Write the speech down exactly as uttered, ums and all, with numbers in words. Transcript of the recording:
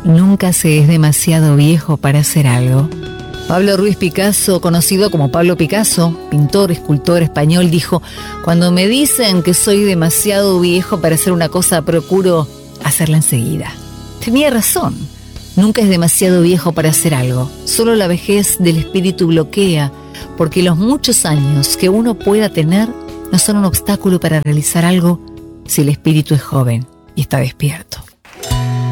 Nunca se es demasiado viejo para hacer algo. Pablo Ruiz Picasso, conocido como Pablo Picasso, pintor, escultor español, dijo: cuando me dicen que soy demasiado viejo para hacer una cosa, procuro hacerla enseguida. Tenía razón. Nunca es demasiado viejo para hacer algo. Solo la vejez del espíritu bloquea, porque los muchos años que uno pueda tener no son un obstáculo para realizar algo si el espíritu es joven y está despierto.